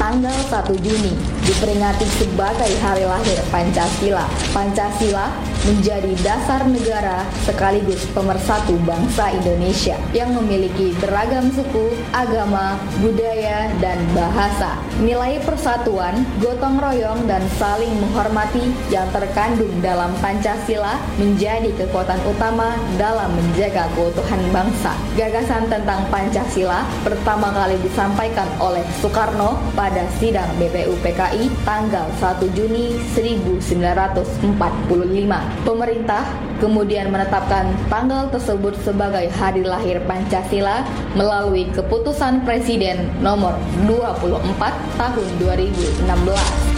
tanggal 1 Juni diperingati sebagai hari lahir Pancasila. Pancasila menjadi dasar negara sekaligus pemersatu bangsa Indonesia yang memiliki beragam suku, agama, budaya, dan bahasa. Nilai persatuan, gotong royong, dan saling menghormati yang terkandung dalam Pancasila menjadi kekuatan utama dalam menjaga keutuhan bangsa. Gagasan tentang Pancasila pertama kali disampaikan oleh Soekarno pada sidang BPUPKI tanggal 1 Juni 1945. Pemerintah kemudian menetapkan tanggal tersebut sebagai hari lahir Pancasila melalui keputusan Presiden nomor 24 tahun 2016.